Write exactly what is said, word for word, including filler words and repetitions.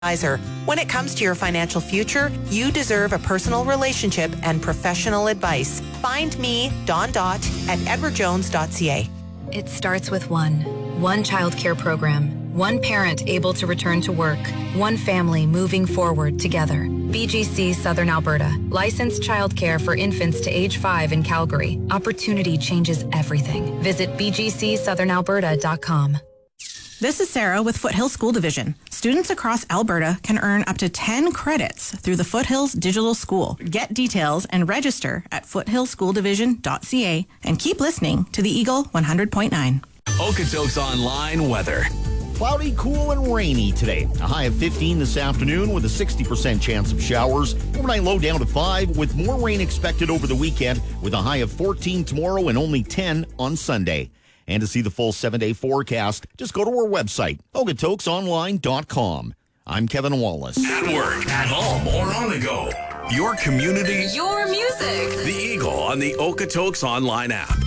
advisor. When it comes to your financial future, you deserve a personal relationship and professional advice. Find me, Dawn Dot, at edward jones dot c a. It starts with one. One childcare program. One parent able to return to work. One family moving forward together. B G C Southern Alberta. Licensed childcare for infants to age five in Calgary. Opportunity changes everything. Visit b g c southern alberta dot com. This is Sarah with Foothills School Division. Students across Alberta can earn up to ten credits through the Foothills Digital School. Get details and register at foothills school division dot c a and keep listening to the Eagle one hundred point nine. Okotoks Online weather. Cloudy, cool, and rainy today. A high of fifteen this afternoon with a sixty percent chance of showers. Overnight low down to five with more rain expected over the weekend with a high of fourteen tomorrow and only ten on Sunday. And to see the full seven-day forecast, just go to our website, okotoks online dot com. I'm Kevin Wallace. At work, at home, or on the go. Your community. Your music. The Eagle on the Okotoks Online app.